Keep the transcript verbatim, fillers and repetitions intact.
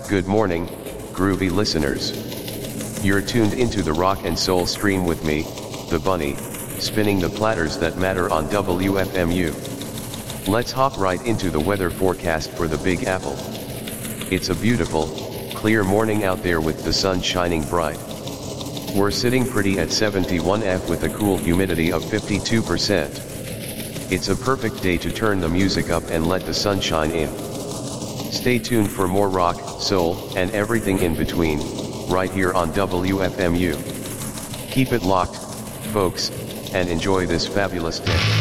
Good morning, groovy listeners. You're tuned into the rock and soul stream with me, the Bunny, spinning the platters that matter on W F M U. Let's hop right into the weather forecast for the Big Apple. It's a beautiful, clear morning out there with the sun shining bright. We're sitting pretty at seventy-one F with a cool humidity of fifty-two percent. It's a perfect day to turn the music up and let the sunshine in. Stay tuned for more rock, soul, and everything in between, right here on W F M U. Keep it locked, folks, and enjoy this fabulous day.